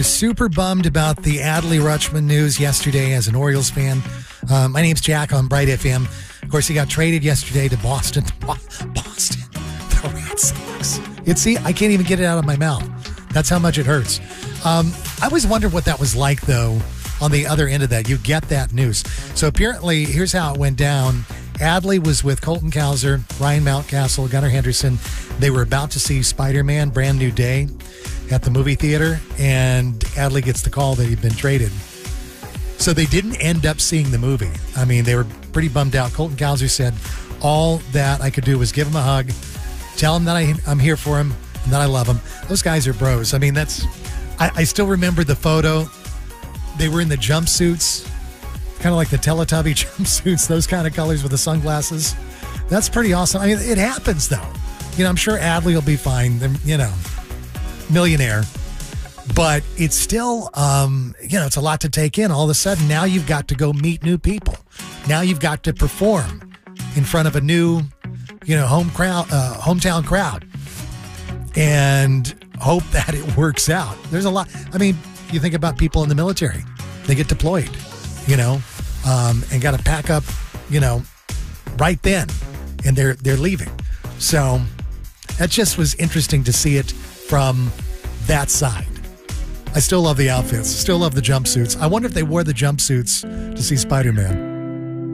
was super bummed about the Adley Rutschman news yesterday as an Orioles fan. My name's Jack on Bright FM. Of course, he got traded yesterday to Boston. Boston, the Red Sox. I can't even get it out of my mouth. That's how much it hurts. I always wondered what that was like, though, on the other end of that. You get that news. So apparently, here's how it went down. Adley was with Colton Cowser, Ryan Mountcastle, Gunnar Henderson. They were about to see Spider-Man Brand New Day at the movie theater, and Adley gets the call that he'd been traded. So they didn't end up seeing the movie. I mean, they were pretty bummed out. Colton Cowser said, all that I could do was give him a hug, tell him that I'm here for him, and that I love him. Those guys are bros. I mean, I still remember the photo. They were in the jumpsuits, kind of like the Teletubby jumpsuits, those kind of colors with the sunglasses. That's pretty awesome. I mean, it happens, though. You know, I'm sure Adley will be fine. You know, millionaire. But it's still, it's a lot to take in. All of a sudden, now you've got to go meet new people. Now you've got to perform in front of a new, hometown crowd, and hope that it works out. There's a lot. I mean, you think about people in the military. They get deployed, and got to pack up, right then, and they're leaving. So that just was interesting to see it from that side. I still love the outfits. Still love the jumpsuits. I wonder if they wore the jumpsuits to see Spider-Man.